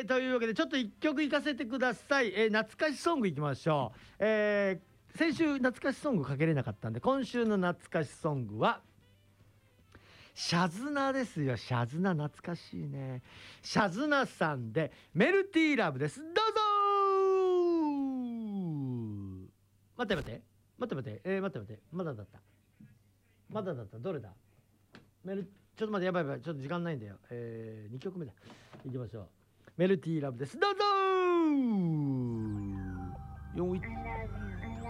というわけでちょっと一曲いかせてください。懐かしソングいきましょう。先週懐かしソングかけれなかったんで、今週の懐かしソングはシャズナですよ。シャズナ懐かしいね。シャズナさんでメルティーラブです。どうぞー。待って待ってまだだったどれだ。ちょっと待って、やばいちょっと時間ないんだよ。2曲目だ。いきましょう。メルティーラブです。どうぞー。4